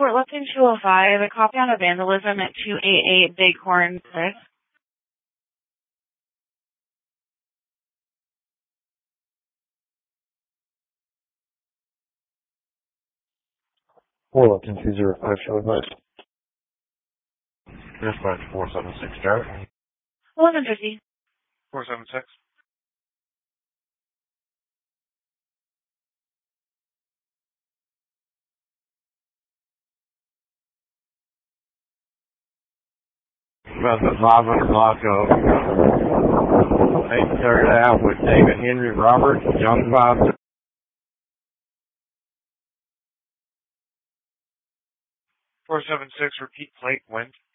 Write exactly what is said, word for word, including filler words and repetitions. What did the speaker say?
Fort Lupton two oh five, a copy on a vandalism at two eighty-eight Bighorn six. Fort Lupton two oh five, show advice. Dispatch four seven six, Jarrett. eleven fifty. four seven six. About the five o'clock of eight thirty out with David Henry Roberts, Young Bob. four seven six, repeat plate, wind.